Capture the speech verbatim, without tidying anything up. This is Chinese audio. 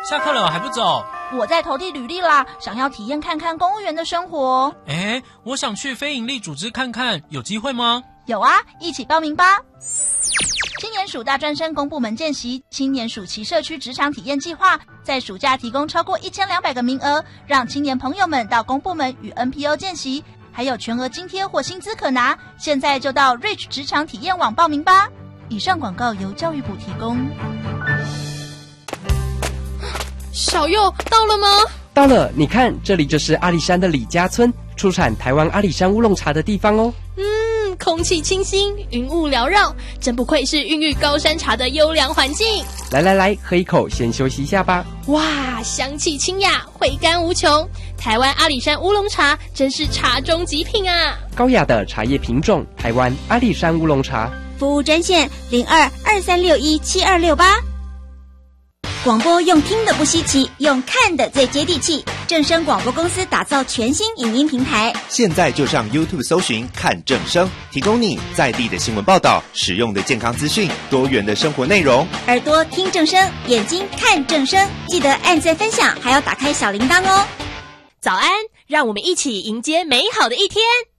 下课了还不走？ 我在投递履历啦，想要体验看看公务员的生活。 诶，我想去非营利组织看看，有机会吗？ 有啊，一起报名吧。青年署大专生公部门见习青年暑期社区职场体验计划，在暑假提供超过一千两百个名额，让青年朋友们到公部门与 N P O 见习，还有全额津贴或薪资可拿。现在就到 Reach 职场体验网报名吧。以上广告由教育部提供。 小佑到了吗？ 到了，你看，这里就是阿里山的李家村，出产台湾阿里山乌龙茶的地方哦。 嗯，空气清新，云雾缭绕，真不愧是孕育高山茶的优良环境。 来来来，喝一口，先休息一下吧。 哇，香气清雅，回甘无穷。台湾阿里山乌龙茶真是茶中极品啊！ 高雅的茶叶品种，台湾阿里山乌龙茶。 服务专线零二二三六一七二六八。广播用听的不稀奇，用看的最接地气。正声广播公司打造全新影音平台， 现在就上 YouTube 搜寻看正声，提供你在地的新闻报道、实用的健康资讯、多元的生活内容。 耳朵听正声，眼睛看正声，记得按赞分享，还要打开小铃铛哦。 早安，让我们一起迎接美好的一天。